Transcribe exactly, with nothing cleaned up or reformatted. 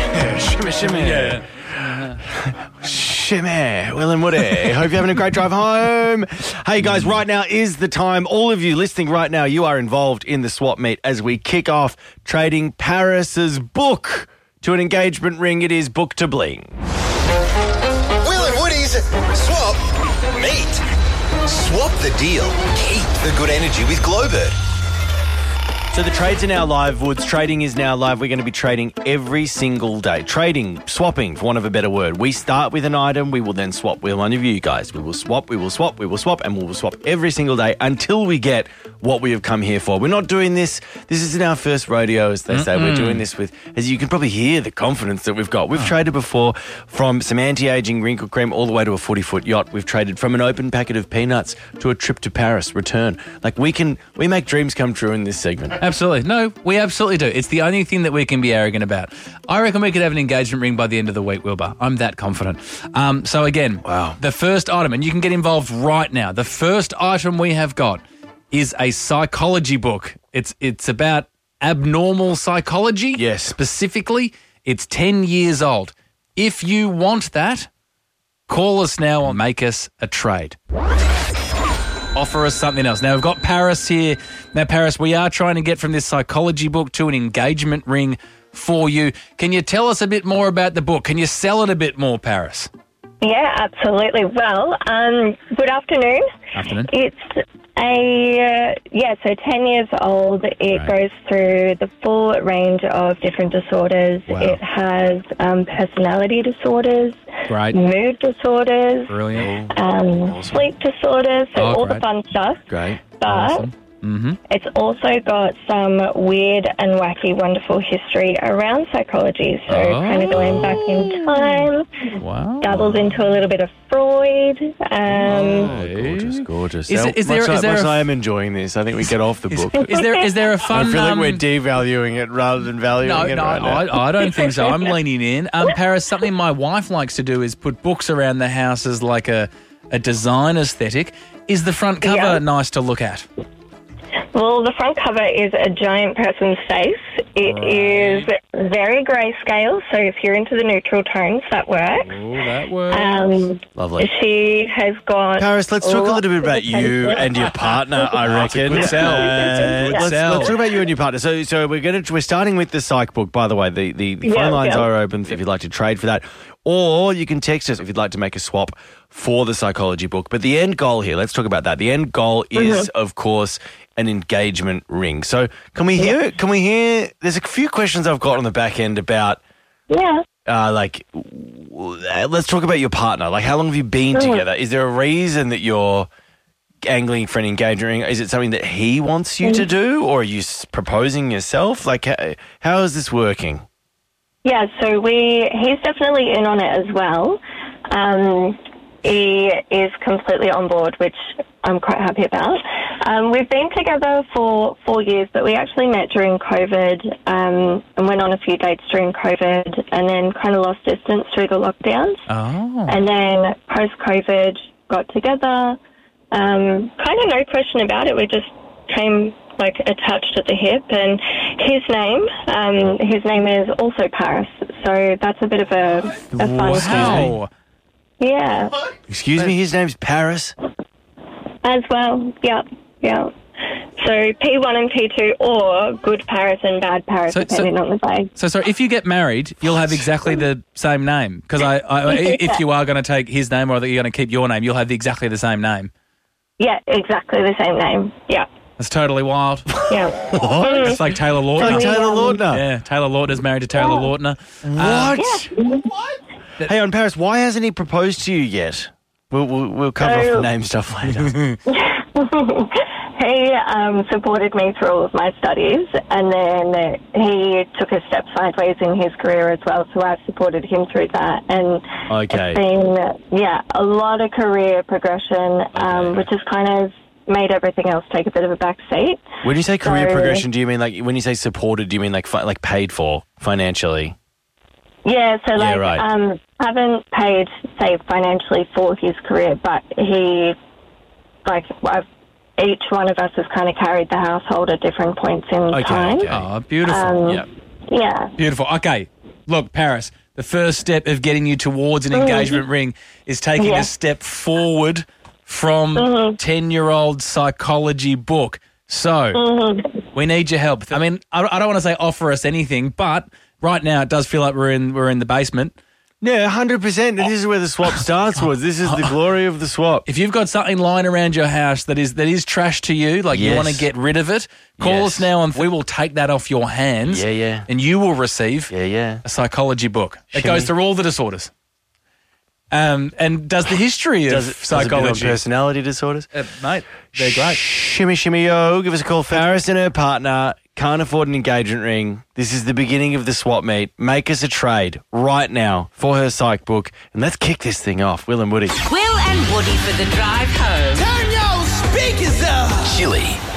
Shimmy, shimmy. Yeah. Shimmy. Will and Woody. Hope you're having a great drive home. Hey, guys, right now is the time. All of you listening right now, you are involved in the swap meet as we kick off trading Paris's book to an engagement ring. It is Book to Bling. Will and Woody's Swap Meet. Swap the deal. Keep the good energy with Glowbird. So the trades are now live, Woods. Trading is now live. We're going to be trading every single day. Trading, swapping, for want of a better word. We start with an item. We will then swap with one of you guys. We will swap, we will swap, we will swap, and we will swap every single day until we get what we have come here for. We're not doing this. This isn't our first rodeo, as they say. Mm-mm. We're doing this with, as you can probably hear, the confidence that we've got. We've oh. traded before from some anti-aging wrinkle cream all the way to a forty-foot yacht. We've traded from an open packet of peanuts to a trip to Paris return. Like, we can, we make dreams come true in this segment. Absolutely. No, we absolutely do. It's the only thing that we can be arrogant about. I reckon we could have an engagement ring by the end of the week, Wilbur. I'm that confident. Um, so again, wow. The first item, and you can get involved right now, the first item we have got is a psychology book. It's it's about abnormal psychology. Yes. Specifically, it's ten years old. If you want that, call us now or make us a trade. Offer us something else. Now, we've got Paris here. Now, Paris, we are trying to get from this psychology book to an engagement ring for you. Can you tell us a bit more about the book? Can you sell it a bit more, Paris? Yeah, absolutely. Well, um, good afternoon. Afternoon. It's a, uh, yeah, so ten years old. It right. goes through the full range of different disorders. Wow. It has um, personality disorders, Great. mood disorders, Brilliant. um, Awesome. sleep disorders, so Oh, all great. the fun stuff. Great. But Awesome. Mm-hmm. it's also got some weird and wacky, wonderful history around psychology. So Oh. kind of going back in time, Wow. dabbles into a little bit of Freud. Um, Oh, gorgeous, gorgeous. Is Now, it- is there- much is like- there much a- I am enjoying this. I think we get off the Is, book. is there is there a fun... I feel like um, we're devaluing it rather than valuing No, it no, right now. I, I don't think so. I'm leaning in. Um, Paris, something my wife likes to do is put books around the house as like a, a design aesthetic. Is the front cover Yeah. nice to look at? well, the front cover is a giant person's face. It Right. is very grayscale, so if you're into the neutral tones, that works. Oh, that works. Um, Lovely. she has got... Paris, let's talk a lots little bit of about you potential. and your partner, I reckon. good sell. Uh, Good let's, sell. let's talk about you and your partner. So, so we're going to we're starting with the psych book. By the way, the the, the Yeah, phone lines yeah. are open if you'd like to trade for that, or you can text us if you'd like to make a swap for the psychology book. But the end goal here, let's talk about that. The end goal is, Mm-hmm. of course, an engagement ring. So, can we hear? Can we hear? There's a few questions I've got on the back end about. Yeah. Uh, like, w- uh, let's talk about your partner. Like, how long have you been Mm. together? Is there a reason that you're angling for an engagement ring? Is it something that he wants you to do, or are you s- proposing yourself? Like, how, how is this working? Yeah, so we he's definitely in on it as well. Um, he is completely on board, which I'm quite happy about. Um, we've been together for four years, but we actually met during COVID um, and went on a few dates during COVID and then kind of lost distance through the lockdowns. Oh. And then post-COVID got together. Um, kind of no question about it. We just came like attached at the hip, and his name, um, his name is also Paris. So that's a bit of a, a fun Wow. Yeah, Excuse me, his name's Paris. as well. Yeah, yeah. So P one and P two, or good Paris and bad Paris, So- so- depending on the day. So, sorry, if you get married, you'll have exactly the same name. Because I, I, if you are going to take his name or that you're going to keep your name, you'll have exactly the same name. Yeah, exactly the same name. Yeah, That's totally wild. yeah. It's like Taylor Lautner. Like Taylor Lautner. Yeah, Taylor Lautner's married to Taylor Lautner. What? Hey, on Paris, why hasn't he proposed to you yet? We'll we'll, we'll cover off the So- name stuff later. He um, supported me through all of my studies, and then he took a step sideways in his career as well, so I've supported him through that. And Okay. it's been, yeah, a lot of career progression, um, Okay. which has kind of made everything else take a bit of a back seat. When you say career So- progression, do you mean like when you say supported? Do you mean like fi- like paid for financially? Yeah, so like, right. um, haven't paid, say, financially for his career, but he, like, I've, each one of us has kind of carried the household at different points in Okay, time. okay. Oh, beautiful. Um, Yeah. Yeah. Beautiful. Okay. Look, Paris, the first step of getting you towards an engagement ring is taking Yeah. a step forward from Mm-hmm. ten-year-old psychology book. So Mm-hmm. we need your help. I mean, I, I don't want to say offer us anything, but right now it does feel like we're in we're in the basement. Yeah, one hundred percent. This is where the swap starts, was. This is the glory of the swap. If you've got something lying around your house that is that is trash to you, like you Yes. want to get rid of it, call Yes. us now and we will take that off your hands. Yeah, yeah. And you will receive Yeah, yeah. a psychology book that Shimmy. goes through all the disorders. Um, and does the history of Does it, does it bit on psychology. personality disorders? Uh, mate, they're great. Shimmy, shimmy, yo. Give us a call. Faris and her partner can't afford an engagement ring. This is the beginning of the swap meet. Make us a trade right now for her psych book. And let's kick this thing off. Will and Woody. Will and Woody for the drive home. Turn your speakers up. Chili